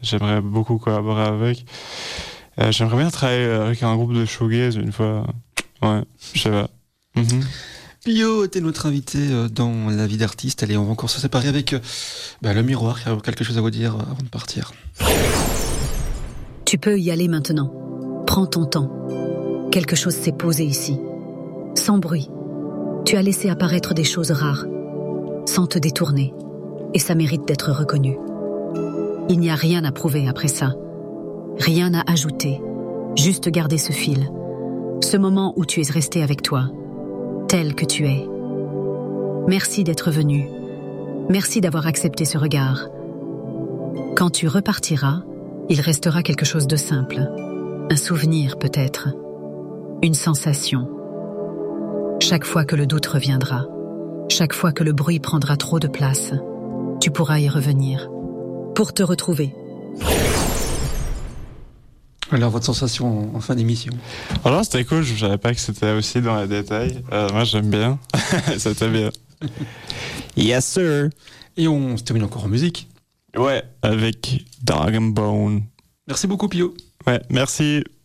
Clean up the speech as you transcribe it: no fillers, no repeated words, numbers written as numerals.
j'aimerais beaucoup collaborer avec. J'aimerais bien travailler avec un groupe de shoegaze une fois. Ouais, je sais pas. Pio était notre invité dans La vie d'artiste. Allez, on va encore se séparer avec le miroir qui a quelque chose à vous dire avant de partir. Tu peux y aller maintenant. Prends ton temps. Quelque chose s'est posé ici. Sans bruit. Tu as laissé apparaître des choses rares. Sans te détourner. Et ça mérite d'être reconnu. Il n'y a rien à prouver après ça. Rien à ajouter. Juste garder ce fil. Ce moment où tu es resté avec toi. Tel que tu es. Merci d'être venu. Merci d'avoir accepté ce regard. Quand tu repartiras, il restera quelque chose de simple. Un souvenir peut-être. Une sensation. Chaque fois que le doute reviendra, chaque fois que le bruit prendra trop de place, tu pourras y revenir. Pour te retrouver. Alors, votre sensation en fin d'émission? Alors, c'était cool, je savais pas que c'était aussi dans les détails. Moi, j'aime bien. C'était bien. Yes, sir. Et on se termine encore en musique. Ouais, avec Dragon Bone. Merci beaucoup, Pio. Ouais, merci.